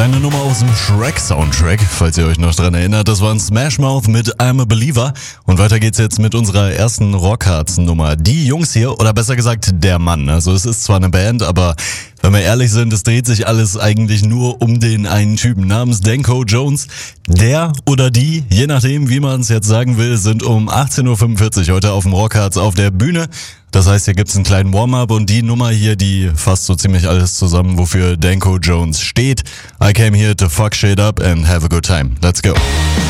Kleine Nummer aus dem Shrek-Soundtrack, falls ihr euch noch dran erinnert. Das war ein Smash Mouth mit I'm a Believer. Und weiter geht's jetzt mit unserer ersten Rockharz-Nummer. Die Jungs hier, oder besser gesagt der Mann. Also es ist zwar eine Band, aber wenn wir ehrlich sind, es dreht sich alles eigentlich nur um den einen Typen namens Danko Jones. Der oder die, je nachdem wie man es jetzt sagen will, sind um 18.45 Uhr heute auf dem Rockharz auf der Bühne. Das heißt, hier gibt's einen kleinen Warm-up und die Nummer hier, die fasst so ziemlich alles zusammen, wofür Danko Jones steht. I came here to fuck shit up and have a good time. Let's go.